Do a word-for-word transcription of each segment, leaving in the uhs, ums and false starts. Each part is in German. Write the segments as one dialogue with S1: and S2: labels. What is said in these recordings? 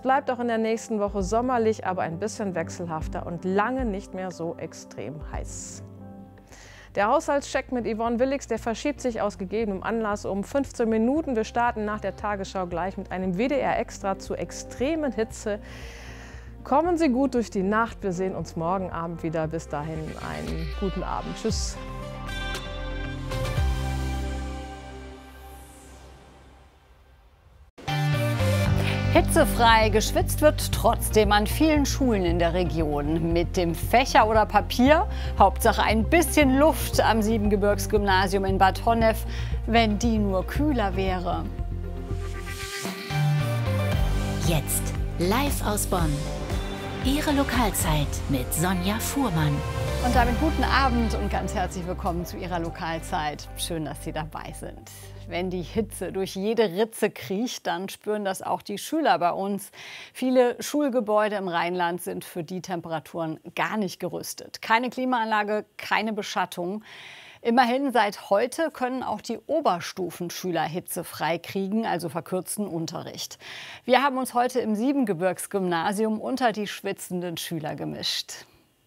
S1: bleibt auch in der nächsten Woche sommerlich, aber ein bisschen wechselhafter und lange nicht mehr so extrem heiß. Der Haushaltscheck mit Yvonne Willigs, der verschiebt sich aus gegebenem Anlass um fünfzehn Minuten. Wir starten nach der Tagesschau gleich mit einem W D R-Extra zur extremen Hitze. Kommen Sie gut durch die Nacht. Wir sehen uns morgen Abend wieder. Bis dahin einen guten Abend. Tschüss.
S2: Hitzefrei geschwitzt wird trotzdem an vielen Schulen in der Region. Mit dem Fächer oder Papier, Hauptsache ein bisschen Luft am Siebengebirgsgymnasium in Bad Honnef, wenn die nur kühler wäre.
S3: Jetzt live aus Bonn. Ihre Lokalzeit mit Sonja Fuhrmann.
S2: Und damit guten Abend und ganz herzlich willkommen zu Ihrer Lokalzeit. Schön, dass Sie dabei sind. Wenn die Hitze durch jede Ritze kriecht, dann spüren das auch die Schüler bei uns. Viele Schulgebäude im Rheinland sind für die Temperaturen gar nicht gerüstet. Keine Klimaanlage, keine Beschattung. Immerhin seit heute können auch die Oberstufenschüler hitzefrei kriegen, also verkürzten Unterricht. Wir haben uns heute im Siebengebirgsgymnasium unter die schwitzenden Schüler gemischt.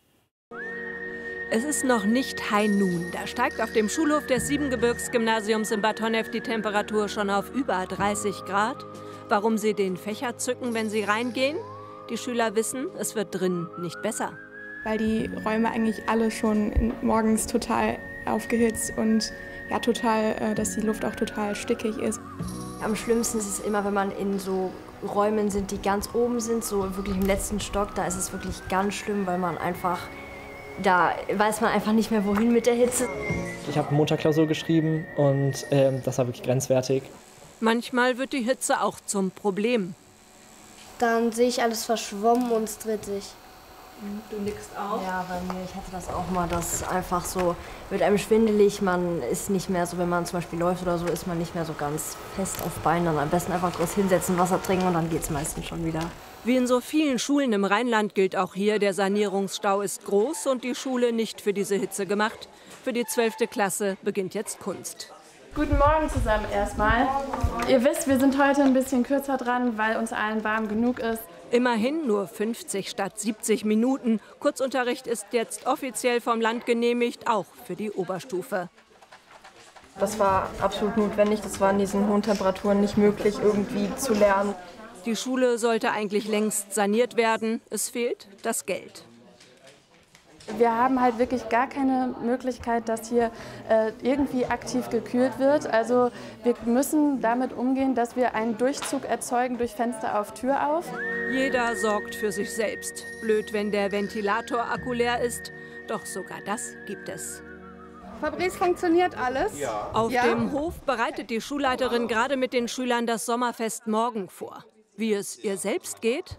S4: Es ist noch nicht High Noon. Da steigt auf dem Schulhof des Siebengebirgsgymnasiums in Bad Honnef die Temperatur schon auf über dreißig Grad. Warum sie den Fächer zücken, wenn sie reingehen? Die Schüler wissen, es wird drin nicht besser.
S5: Weil die Räume eigentlich alle schon morgens total aufgehitzt und ja, total, dass die Luft auch total stickig ist.
S6: Am schlimmsten ist es immer, wenn man in so Räumen sind, die ganz oben sind, so wirklich im letzten Stock. Da ist es wirklich ganz schlimm, weil man einfach Da weiß man einfach nicht mehr, wohin mit der Hitze.
S7: Ich habe Montagklausur geschrieben und ähm, das war wirklich grenzwertig.
S4: Manchmal wird die Hitze auch zum Problem.
S8: Dann sehe ich alles verschwommen und es dreht sich.
S6: Du nickst auch? Ja, bei mir, ich hatte das auch mal, dass einfach so wird einem schwindelig, man ist nicht mehr so, wenn man zum Beispiel läuft oder so, ist man nicht mehr so ganz fest auf Beinen. Dann am besten einfach kurz hinsetzen, Wasser trinken und dann geht es meistens schon wieder.
S4: Wie in so vielen Schulen im Rheinland gilt auch hier, der Sanierungsstau ist groß und die Schule nicht für diese Hitze gemacht. Für die zwölfte Klasse beginnt jetzt Kunst.
S5: Guten Morgen zusammen erstmal. Ihr wisst, wir sind heute ein bisschen kürzer dran, weil uns allen warm genug ist.
S4: Immerhin nur fünfzig statt siebzig Minuten. Kurzunterricht ist jetzt offiziell vom Land genehmigt, auch für die Oberstufe.
S9: Das war absolut notwendig. Das war in diesen hohen Temperaturen nicht möglich, irgendwie zu lernen.
S4: Die Schule sollte eigentlich längst saniert werden. Es fehlt das Geld.
S5: Wir haben halt wirklich gar keine Möglichkeit, dass hier äh, irgendwie aktiv gekühlt wird. Also wir müssen damit umgehen, dass wir einen Durchzug erzeugen durch Fenster auf, Tür auf.
S4: Jeder sorgt für sich selbst. Blöd, wenn der Ventilator-Akku leer ist. Doch sogar das gibt es.
S10: Fabrice, funktioniert alles?
S4: Ja. Auf ja? dem Hof bereitet die Schulleiterin gerade mit den Schülern das Sommerfest morgen vor. Wie es ihr selbst geht?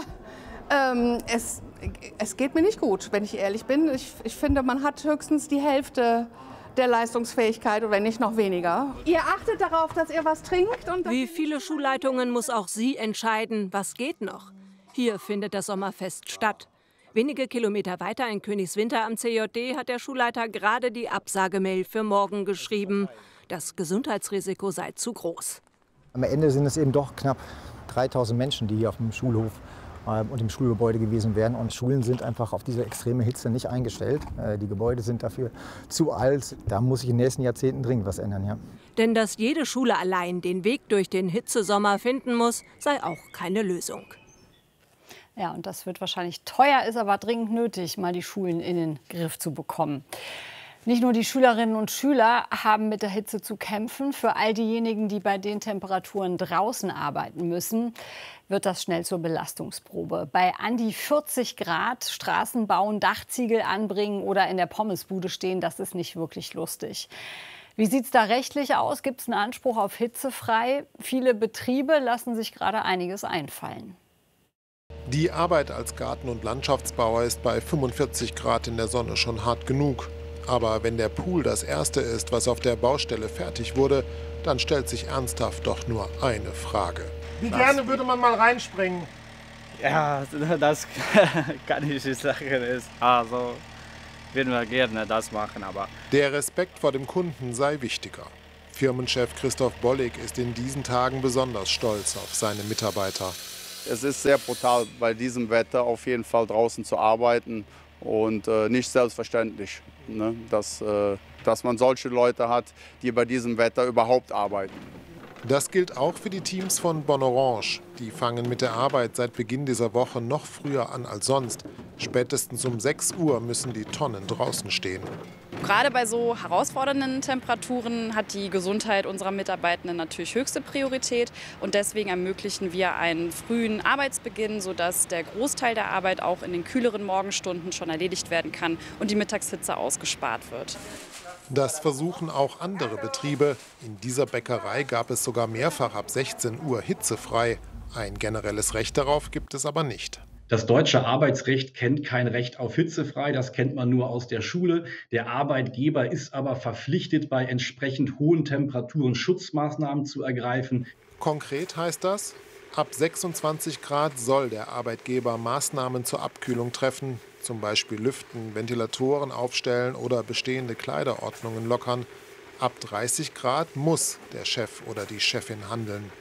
S10: ähm, es, es geht mir nicht gut, wenn ich ehrlich bin. Ich, ich finde, man hat höchstens die Hälfte der Leistungsfähigkeit oder wenn nicht noch weniger. Ihr achtet darauf, dass ihr was trinkt? Und
S4: Wie viele Schulleitungen muss auch sie entscheiden, was geht noch? Hier findet das Sommerfest statt. Wenige Kilometer weiter in Königswinter am C J D hat der Schulleiter gerade die Absagemail für morgen geschrieben. Das Gesundheitsrisiko sei zu groß.
S11: Am Ende sind es eben doch knapp dreitausend Menschen, die hier auf dem Schulhof äh, und im Schulgebäude gewesen wären. Und Schulen sind einfach auf diese extreme Hitze nicht eingestellt. Äh, die Gebäude sind dafür zu alt. Da muss sich in den nächsten Jahrzehnten dringend was ändern. Ja.
S4: Denn dass jede Schule allein den Weg durch den Hitzesommer finden muss, sei auch keine Lösung.
S2: Ja, und das wird wahrscheinlich teuer, ist aber dringend nötig, mal die Schulen in den Griff zu bekommen. Nicht nur die Schülerinnen und Schüler haben mit der Hitze zu kämpfen. Für all diejenigen, die bei den Temperaturen draußen arbeiten müssen, wird das schnell zur Belastungsprobe. Bei an die vierzig Grad Straßen bauen, Dachziegel anbringen oder in der Pommesbude stehen, das ist nicht wirklich lustig. Wie sieht es da rechtlich aus? Gibt es einen Anspruch auf hitzefrei? Viele Betriebe lassen sich gerade einiges einfallen.
S12: Die Arbeit als Garten- und Landschaftsbauer ist bei fünfundvierzig Grad in der Sonne schon hart genug. Aber wenn der Pool das erste ist, was auf der Baustelle fertig wurde, dann stellt sich ernsthaft doch nur eine Frage.
S13: Wie gerne würde man mal reinspringen?
S14: Ja, das kann ich nicht sagen. Also würden wir gerne das machen, aber...
S12: Der Respekt vor dem Kunden sei wichtiger. Firmenchef Christoph Bollig ist in diesen Tagen besonders stolz auf seine Mitarbeiter.
S15: Es ist sehr brutal, bei diesem Wetter auf jeden Fall draußen zu arbeiten und äh, nicht selbstverständlich, ne? dass, äh, dass man solche Leute hat, die bei diesem Wetter überhaupt arbeiten.
S12: Das gilt auch für die Teams von Bonn Orange. Die fangen mit der Arbeit seit Beginn dieser Woche noch früher an als sonst. Spätestens um sechs Uhr müssen die Tonnen draußen stehen.
S16: Gerade bei so herausfordernden Temperaturen hat die Gesundheit unserer Mitarbeitenden natürlich höchste Priorität. Und deswegen ermöglichen wir einen frühen Arbeitsbeginn, sodass der Großteil der Arbeit auch in den kühleren Morgenstunden schon erledigt werden kann und die Mittagshitze ausgespart wird.
S12: Das versuchen auch andere Betriebe. In dieser Bäckerei gab es sogar mehrfach ab sechzehn Uhr hitzefrei. Ein generelles Recht darauf gibt es aber nicht.
S17: Das deutsche Arbeitsrecht kennt kein Recht auf hitzefrei, das kennt man nur aus der Schule. Der Arbeitgeber ist aber verpflichtet, bei entsprechend hohen Temperaturen Schutzmaßnahmen zu ergreifen.
S12: Konkret heißt das, ab sechsundzwanzig Grad soll der Arbeitgeber Maßnahmen zur Abkühlung treffen, zum Beispiel lüften, Ventilatoren aufstellen oder bestehende Kleiderordnungen lockern. Ab dreißig Grad muss der Chef oder die Chefin handeln.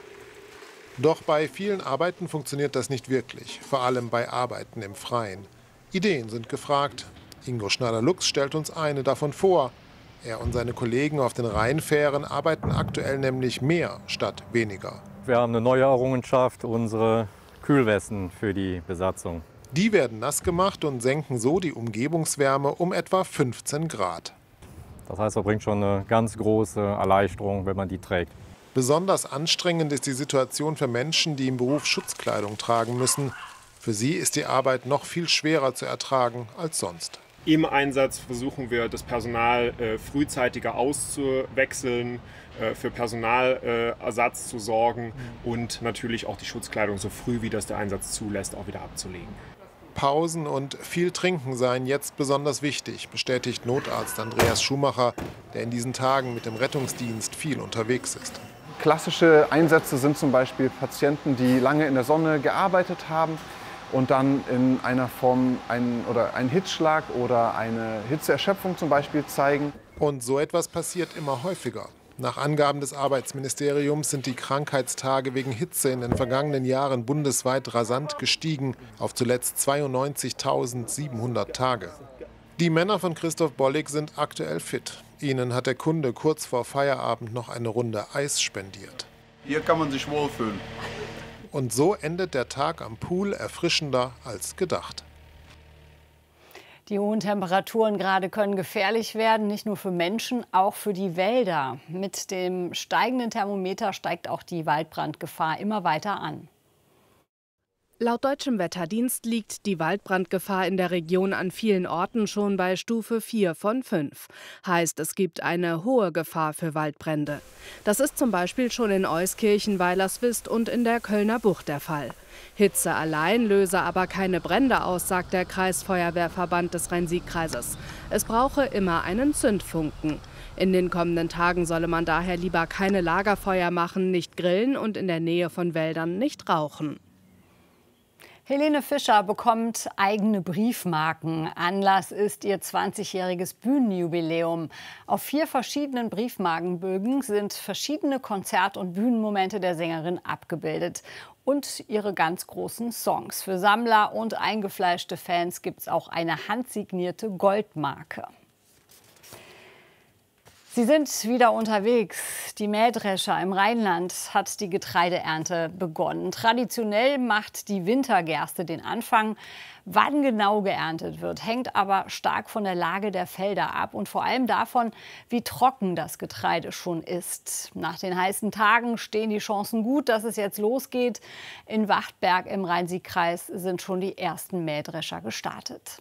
S12: Doch bei vielen Arbeiten funktioniert das nicht wirklich, vor allem bei Arbeiten im Freien. Ideen sind gefragt. Ingo Schneider-Lux stellt uns eine davon vor. Er und seine Kollegen auf den Rheinfähren arbeiten aktuell nämlich mehr statt weniger.
S18: Wir haben eine neue Errungenschaft, unsere Kühlwesten für die Besatzung.
S12: Die werden nass gemacht und senken so die Umgebungswärme um etwa fünfzehn Grad.
S18: Das heißt, das bringt schon eine ganz große Erleichterung, wenn man die trägt.
S12: Besonders anstrengend ist die Situation für Menschen, die im Beruf Schutzkleidung tragen müssen. Für sie ist die Arbeit noch viel schwerer zu ertragen als sonst.
S19: Im Einsatz versuchen wir, das Personal äh, frühzeitiger auszuwechseln, äh, für Personalersatz äh, zu sorgen und natürlich auch die Schutzkleidung so früh, wie das der Einsatz zulässt, auch wieder abzulegen.
S12: Pausen und viel Trinken seien jetzt besonders wichtig, bestätigt Notarzt Andreas Schumacher, der in diesen Tagen mit dem Rettungsdienst viel unterwegs ist.
S20: Klassische Einsätze sind zum Beispiel Patienten, die lange in der Sonne gearbeitet haben und dann in einer Form einen, oder einen Hitzschlag oder eine Hitzeerschöpfung zum Beispiel zeigen.
S12: Und so etwas passiert immer häufiger. Nach Angaben des Arbeitsministeriums sind die Krankheitstage wegen Hitze in den vergangenen Jahren bundesweit rasant gestiegen auf zuletzt zweiundneunzigtausendsiebenhundert Tage. Die Männer von Christoph Bollig sind aktuell fit. Ihnen hat der Kunde kurz vor Feierabend noch eine Runde Eis spendiert.
S15: Hier kann man sich wohlfühlen.
S12: Und so endet der Tag am Pool erfrischender als gedacht.
S2: Die hohen Temperaturen gerade können gefährlich werden, nicht nur für Menschen, auch für die Wälder. Mit dem steigenden Thermometer steigt auch die Waldbrandgefahr immer weiter an.
S21: Laut deutschem Wetterdienst liegt die Waldbrandgefahr in der Region an vielen Orten schon bei Stufe vier von fünf. Heißt, es gibt eine hohe Gefahr für Waldbrände. Das ist zum Beispiel schon in Euskirchen, Weilerswist und in der Kölner Bucht der Fall. Hitze allein löse aber keine Brände aus, sagt der Kreisfeuerwehrverband des Rhein-Sieg-Kreises. Es brauche immer einen Zündfunken. In den kommenden Tagen solle man daher lieber keine Lagerfeuer machen, nicht grillen und in der Nähe von Wäldern nicht rauchen.
S2: Helene Fischer bekommt eigene Briefmarken. Anlass ist ihr zwanzigjähriges Bühnenjubiläum. Auf vier verschiedenen Briefmarkenbögen sind verschiedene Konzert- und Bühnenmomente der Sängerin abgebildet. Und ihre ganz großen Songs. Für Sammler und eingefleischte Fans gibt es auch eine handsignierte Goldmarke. Sie sind wieder unterwegs. Die Mähdrescher im Rheinland hat die Getreideernte begonnen. Traditionell macht die Wintergerste den Anfang. Wann genau geerntet wird, hängt aber stark von der Lage der Felder ab und vor allem davon, wie trocken das Getreide schon ist. Nach den heißen Tagen stehen die Chancen gut, dass es jetzt losgeht. In Wachtberg im Rhein-Sieg-Kreis sind schon die ersten Mähdrescher gestartet.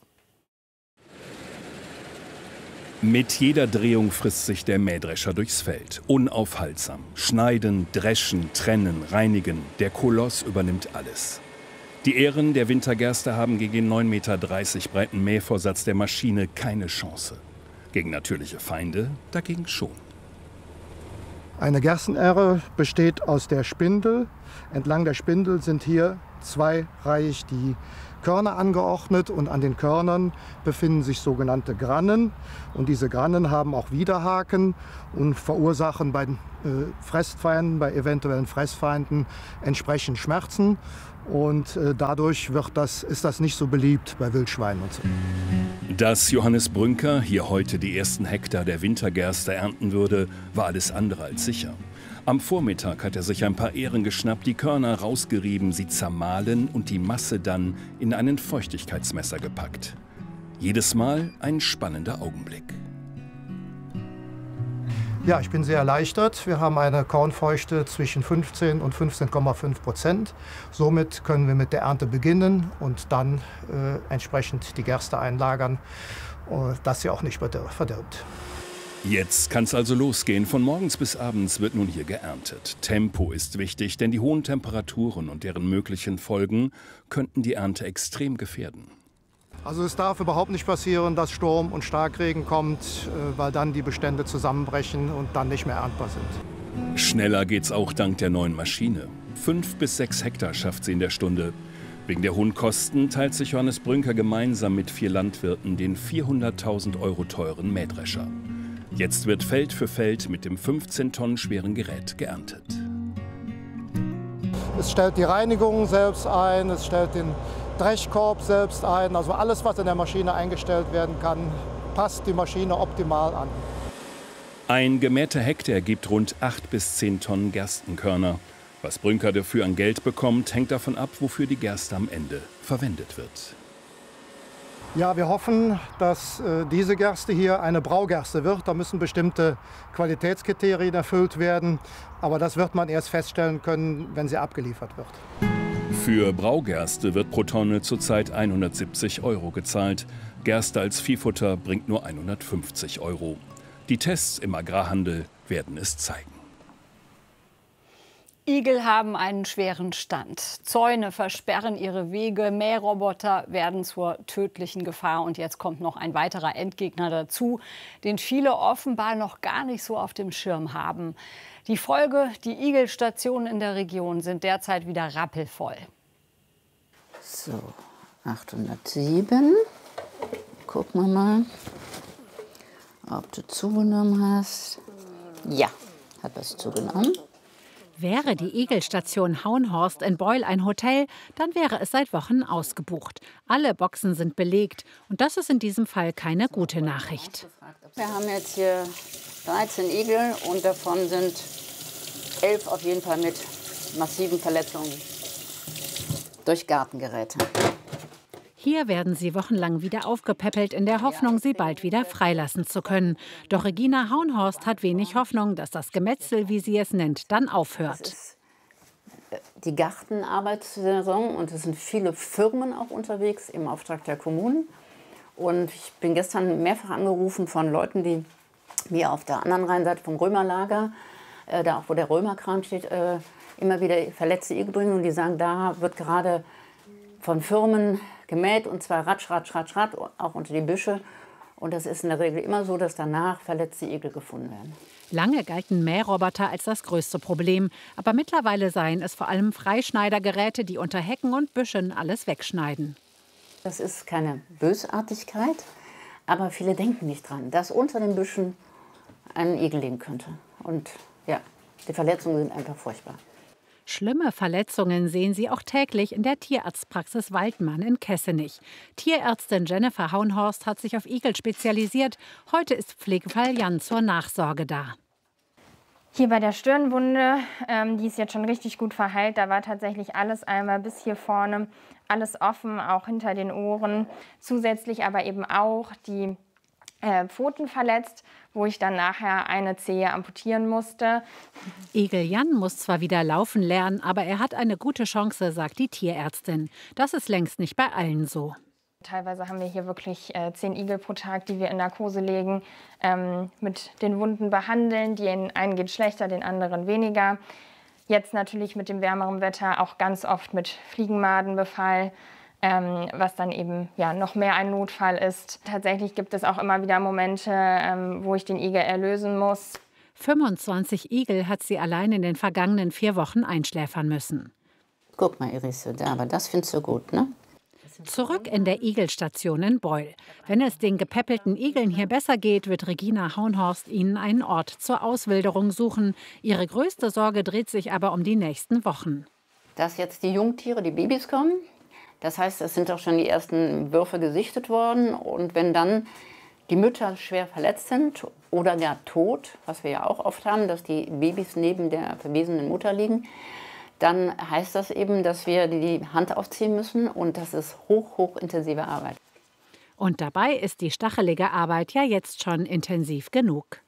S22: Mit jeder Drehung frisst sich der Mähdrescher durchs Feld. Unaufhaltsam. Schneiden, dreschen, trennen, reinigen. Der Koloss übernimmt alles. Die Ähren der Wintergerste haben gegen den neun Komma dreißig Meter breiten Mähvorsatz der Maschine keine Chance. Gegen natürliche Feinde dagegen schon.
S23: Eine Gerstenähre besteht aus der Spindel. Entlang der Spindel sind hier zweireihig die Körner angeordnet und an den Körnern befinden sich sogenannte Grannen. Und diese Grannen haben auch Widerhaken und verursachen bei äh, Fressfeinden, bei eventuellen Fressfeinden entsprechend Schmerzen. Und äh, dadurch wird das, ist das nicht so beliebt bei Wildschweinen und so.
S22: Dass Johannes Brünker hier heute die ersten Hektar der Wintergerste ernten würde, war alles andere als sicher. Am Vormittag hat er sich ein paar Ähren geschnappt, die Körner rausgerieben, sie zermahlen und die Masse dann in einen Feuchtigkeitsmesser gepackt. Jedes Mal ein spannender Augenblick.
S23: Ja, ich bin sehr erleichtert. Wir haben eine Kornfeuchte zwischen fünfzehn und fünfzehn Komma fünf Prozent. Somit können wir mit der Ernte beginnen und dann äh, entsprechend die Gerste einlagern, äh, dass sie auch nicht verdirbt.
S22: Jetzt kann es also losgehen. Von morgens bis abends wird nun hier geerntet. Tempo ist wichtig, denn die hohen Temperaturen und deren möglichen Folgen könnten die Ernte extrem gefährden.
S23: Also es darf überhaupt nicht passieren, dass Sturm und Starkregen kommt, weil dann die Bestände zusammenbrechen und dann nicht mehr erntbar sind.
S22: Schneller geht's auch dank der neuen Maschine. Fünf bis sechs Hektar schafft sie in der Stunde. Wegen der hohen Kosten teilt sich Johannes Brünker gemeinsam mit vier Landwirten den vierhunderttausend Euro teuren Mähdrescher. Jetzt wird Feld für Feld mit dem fünfzehn Tonnen schweren Gerät geerntet.
S23: Es stellt die Reinigung selbst ein, es stellt den Dreschkorb selbst ein, also alles, was in der Maschine eingestellt werden kann, passt die Maschine optimal an.
S22: Ein gemähter Hektar gibt rund acht bis zehn Tonnen Gerstenkörner. Was Brünker dafür an Geld bekommt, hängt davon ab, wofür die Gerste am Ende verwendet wird.
S23: Ja, wir hoffen, dass äh, diese Gerste hier eine Braugerste wird. Da müssen bestimmte Qualitätskriterien erfüllt werden. Aber das wird man erst feststellen können, wenn sie abgeliefert wird.
S22: Für Braugerste wird pro Tonne zurzeit hundertsiebzig Euro gezahlt. Gerste als Viehfutter bringt nur hundertfünfzig Euro. Die Tests im Agrarhandel werden es zeigen.
S2: Igel haben einen schweren Stand. Zäune versperren ihre Wege, Mähroboter werden zur tödlichen Gefahr. Und jetzt kommt noch ein weiterer Endgegner dazu, den viele offenbar noch gar nicht so auf dem Schirm haben. Die Folge, die Igelstationen in der Region sind derzeit wieder rappelvoll.
S1: So, achthundertsieben. Gucken wir mal, ob du zugenommen hast. Ja, hat was zugenommen.
S3: Wäre die Igelstation Hauenhorst in Beul ein Hotel, dann wäre es seit Wochen ausgebucht. Alle Boxen sind belegt. Und das ist in diesem Fall keine gute Nachricht.
S1: Wir haben jetzt hier dreizehn Igel und davon sind elf auf jeden Fall mit massiven Verletzungen durch Gartengeräte.
S3: Hier werden sie wochenlang wieder aufgepäppelt, in der Hoffnung, sie bald wieder freilassen zu können. Doch Regina Hauenhorst hat wenig Hoffnung, dass das Gemetzel, wie sie es nennt, dann aufhört.
S1: Das ist die Gartenarbeitssaison und es sind viele Firmen auch unterwegs im Auftrag der Kommunen. Und ich bin gestern mehrfach angerufen von Leuten, die mir auf der anderen Rheinseite vom Römerlager, äh, da auch wo der Römerkran steht, äh, immer wieder verletzte Igel bringen. Und die sagen, da wird gerade von Firmen gemäht und zwar ratsch, ratsch, ratsch, ratsch, auch unter die Büsche. Und das ist in der Regel immer so, dass danach verletzte Igel gefunden werden.
S3: Lange galten Mähroboter als das größte Problem. Aber mittlerweile seien es vor allem Freischneidergeräte, die unter Hecken und Büschen alles wegschneiden.
S1: Das ist keine Bösartigkeit, aber viele denken nicht dran, dass unter den Büschen ein Igel liegen könnte. Und ja, die Verletzungen sind einfach furchtbar.
S3: Schlimme Verletzungen sehen sie auch täglich in der Tierarztpraxis Waldmann in Kessenich. Tierärztin Jennifer Hauenhorst hat sich auf Igel spezialisiert. Heute ist Pflegefall Jan zur Nachsorge da.
S7: Hier bei der Stirnwunde, ähm, die ist jetzt schon richtig gut verheilt. Da war tatsächlich alles einmal bis hier vorne, alles offen, auch hinter den Ohren. Zusätzlich aber eben auch die Äh, Pfoten verletzt, wo ich dann nachher eine Zehe amputieren musste.
S3: Igel Jan muss zwar wieder laufen lernen, aber er hat eine gute Chance, sagt die Tierärztin. Das ist längst nicht bei allen so.
S7: Teilweise haben wir hier wirklich äh, zehn Igel pro Tag, die wir in Narkose legen, ähm, mit den Wunden behandeln. Die einen geht schlechter, den anderen weniger. Jetzt natürlich mit dem wärmeren Wetter auch ganz oft mit Fliegenmadenbefall. Ähm, was dann eben ja, noch mehr ein Notfall ist. Tatsächlich gibt es auch immer wieder Momente, ähm, wo ich den Igel erlösen muss.
S3: fünfundzwanzig Igel hat sie allein in den vergangenen vier Wochen einschläfern müssen.
S1: Guck mal, Iris, da, aber das findest du gut, ne?
S3: Zurück in der Igelstation in Beul. Wenn es den gepäppelten Igeln hier besser geht, wird Regina Hauenhorst ihnen einen Ort zur Auswilderung suchen. Ihre größte Sorge dreht sich aber um die nächsten Wochen.
S1: dass jetzt die Jungtiere, die Babys kommen. Das heißt, es sind auch schon die ersten Würfe gesichtet worden. Und wenn dann die Mütter schwer verletzt sind oder gar tot, was wir ja auch oft haben, dass die Babys neben der verwesenden Mutter liegen, dann heißt das eben, dass wir die Hand aufziehen müssen. Und das ist hoch, hochintensive Arbeit.
S3: Und dabei ist die stachelige Arbeit ja jetzt schon intensiv genug.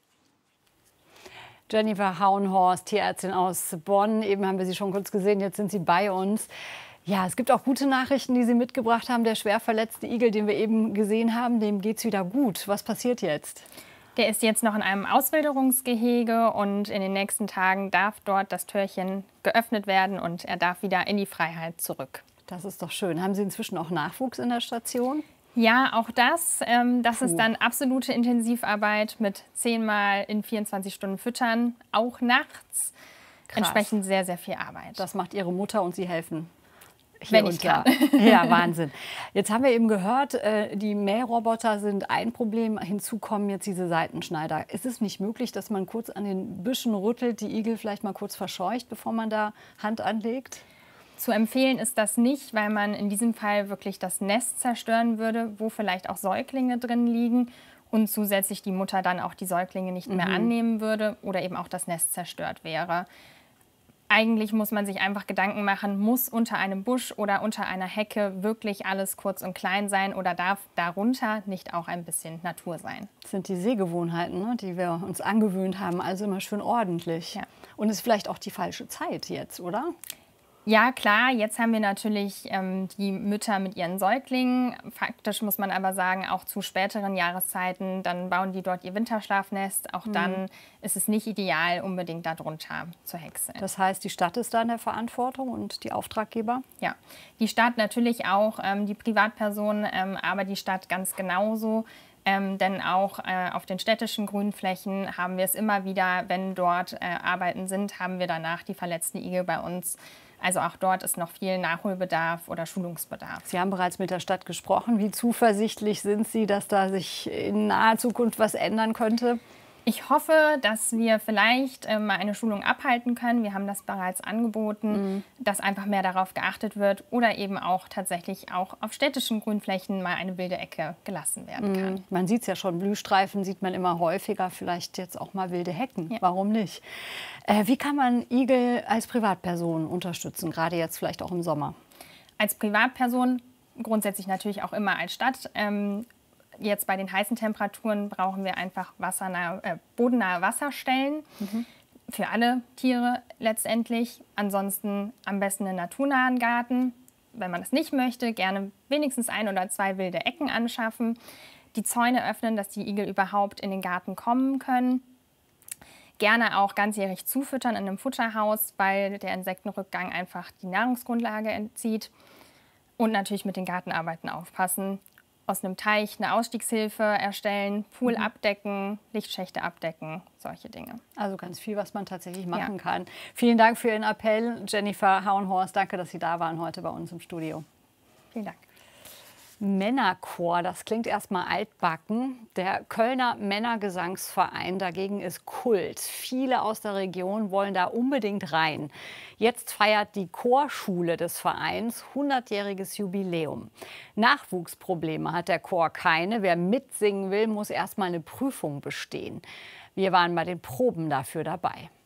S2: Jennifer Hauenhorst, Tierärztin aus Bonn. Eben haben wir Sie schon kurz gesehen, jetzt sind Sie bei uns. Ja, es gibt auch gute Nachrichten, die Sie mitgebracht haben. Der schwer verletzte Igel, den wir eben gesehen haben, dem geht es wieder gut. Was passiert jetzt?
S7: Der ist jetzt noch in einem Auswilderungsgehege und in den nächsten Tagen darf dort das Türchen geöffnet werden und er darf wieder in die Freiheit zurück.
S2: Das ist doch schön. Haben Sie inzwischen auch Nachwuchs in der Station?
S7: Ja, auch das. Ähm, das
S2: Puh.
S7: ist dann absolute Intensivarbeit mit zehnmal in vierundzwanzig Stunden füttern, auch nachts.
S2: Krass.
S7: Entsprechend sehr, sehr viel Arbeit.
S2: Das macht Ihre Mutter und Sie helfen. Hier
S7: Wenn
S2: und
S7: ich
S2: da.
S7: kann.
S2: Ja, Wahnsinn. Jetzt haben wir eben gehört, äh, die Mähroboter sind ein Problem. Hinzu kommen jetzt diese Seitenschneider. Ist es nicht möglich, dass man kurz an den Büschen rüttelt, die Igel vielleicht mal kurz verscheucht, bevor man da Hand anlegt?
S7: Zu empfehlen ist das nicht, weil man in diesem Fall wirklich das Nest zerstören würde, wo vielleicht auch Säuglinge drin liegen und zusätzlich die Mutter dann auch die Säuglinge nicht mehr
S2: Mhm.
S7: annehmen würde oder eben auch das Nest zerstört wäre. Eigentlich muss man sich einfach Gedanken machen, muss unter einem Busch oder unter einer Hecke wirklich alles kurz und klein sein oder darf darunter nicht auch ein bisschen Natur sein?
S2: Das sind die Sehgewohnheiten, ne, die wir uns angewöhnt haben, also immer schön ordentlich. Ja. Und es ist vielleicht auch die falsche Zeit jetzt, oder?
S7: Ja, klar, jetzt haben wir natürlich ähm, die Mütter mit ihren Säuglingen. Faktisch muss man aber sagen, auch zu späteren Jahreszeiten, dann bauen die dort ihr Winterschlafnest. Auch
S2: Mhm.
S7: dann ist es nicht ideal, unbedingt darunter zu häckseln.
S2: Das heißt, die Stadt ist da in der Verantwortung und die Auftraggeber?
S7: Ja, die Stadt natürlich auch, ähm, die Privatpersonen, ähm, aber die Stadt ganz genauso. Ähm, denn auch äh, auf den städtischen Grünflächen haben wir es immer wieder, wenn dort äh, Arbeiten sind, haben wir danach die verletzten Igel bei uns. Also auch dort ist noch viel Nachholbedarf oder Schulungsbedarf.
S2: Sie haben bereits mit der Stadt gesprochen. Wie zuversichtlich sind Sie, dass da sich in naher Zukunft was ändern könnte?
S7: Ich hoffe, dass wir vielleicht äh, mal eine Schulung abhalten können. Wir haben das bereits angeboten, mhm. dass einfach mehr darauf geachtet wird oder eben auch tatsächlich auch auf städtischen Grünflächen mal eine wilde Ecke gelassen werden kann.
S2: Mhm. Man sieht es ja schon, Blühstreifen sieht man immer häufiger, vielleicht jetzt auch mal wilde Hecken. Ja. Warum nicht? Äh, wie kann man Igel als Privatperson unterstützen, gerade jetzt vielleicht auch im Sommer?
S7: Als Privatperson grundsätzlich natürlich auch immer als Stadt. Ähm, Jetzt bei den heißen Temperaturen brauchen wir einfach wassernahe, äh, bodennahe Wasserstellen mhm. für alle Tiere letztendlich. Ansonsten am besten einen naturnahen Garten. Wenn man das nicht möchte, gerne wenigstens ein oder zwei wilde Ecken anschaffen. Die Zäune öffnen, dass die Igel überhaupt in den Garten kommen können. Gerne auch ganzjährig zufüttern in einem Futterhaus, weil der Insektenrückgang einfach die Nahrungsgrundlage entzieht. Und natürlich mit den Gartenarbeiten aufpassen. Aus einem Teich eine Ausstiegshilfe erstellen, Pool mhm. abdecken, Lichtschächte abdecken, solche Dinge.
S2: Also ganz viel, was man tatsächlich machen ja. kann. Vielen Dank für Ihren Appell, Jennifer Hauenhorst. Danke, dass Sie da waren heute bei uns im Studio.
S7: Vielen Dank.
S2: Männerchor, das klingt erstmal altbacken. Der Kölner Männergesangsverein dagegen ist Kult. Viele aus der Region wollen da unbedingt rein. Jetzt feiert die Chorschule des Vereins hundertjähriges Jubiläum. Nachwuchsprobleme hat der Chor keine. Wer mitsingen will, muss erstmal eine Prüfung bestehen. Wir waren bei den Proben dafür dabei.